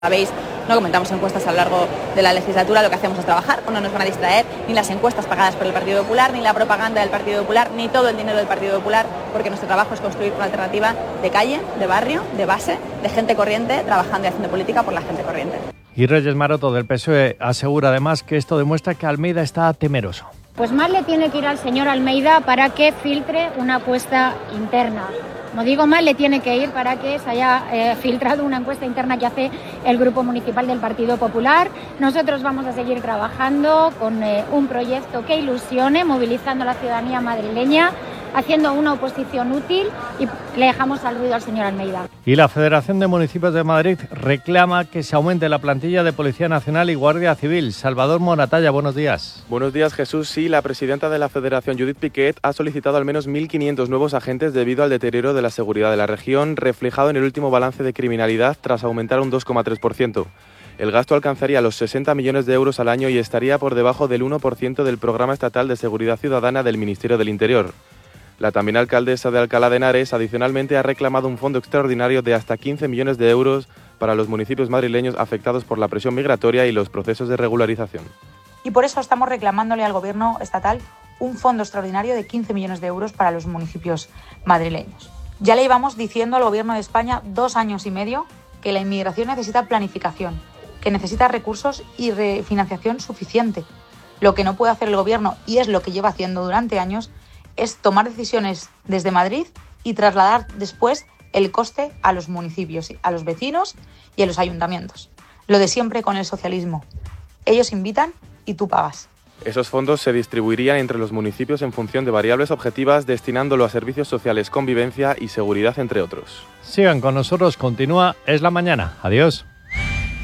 Sabéis, no comentamos encuestas a lo largo de la legislatura, lo que hacemos es trabajar, no nos van a distraer ni las encuestas pagadas por el Partido Popular, ni la propaganda del Partido Popular, ni todo el dinero del Partido Popular, porque nuestro trabajo es construir una alternativa de calle, de barrio, de base, de gente corriente, trabajando y haciendo política por la gente corriente. Y Reyes Maroto del PSOE asegura además que esto demuestra que Almeida está temeroso. Pues más le tiene que ir al señor Almeida para que filtre una encuesta interna. Como digo, más le tiene que ir para que se haya filtrado una encuesta interna que hace el Grupo Municipal del Partido Popular. Nosotros vamos a seguir trabajando con un proyecto que ilusione, movilizando a la ciudadanía madrileña, haciendo una oposición útil, y le dejamos al ruido al señor Almeida. Y la Federación de Municipios de Madrid reclama que se aumente la plantilla de Policía Nacional y Guardia Civil. Salvador Moratalla, buenos días. Buenos días, Jesús. Sí, la presidenta de la Federación, Judith Piquet, ha solicitado al menos 1.500 nuevos agentes debido al deterioro de la seguridad de la región, reflejado en el último balance de criminalidad tras aumentar un 2,3%. El gasto alcanzaría los 60 millones de euros al año y estaría por debajo del 1% del Programa Estatal de Seguridad Ciudadana del Ministerio del Interior. La también alcaldesa de Alcalá de Henares adicionalmente ha reclamado un fondo extraordinario de hasta 15 millones de euros para los municipios madrileños afectados por la presión migratoria y los procesos de regularización. Y por eso estamos reclamándole al Gobierno estatal un fondo extraordinario de 15 millones de euros para los municipios madrileños. Ya le íbamos diciendo al Gobierno de España 2 años y medio que la inmigración necesita planificación, que necesita recursos y refinanciación suficiente. Lo que no puede hacer el Gobierno, y es lo que lleva haciendo durante años, es tomar decisiones desde Madrid y trasladar después el coste a los municipios, a los vecinos y a los ayuntamientos. Lo de siempre con el socialismo. Ellos invitan y tú pagas. Esos fondos se distribuirían entre los municipios en función de variables objetivas, destinándolo a servicios sociales, convivencia y seguridad, entre otros. Sigan con nosotros, continúa Es la Mañana. Adiós.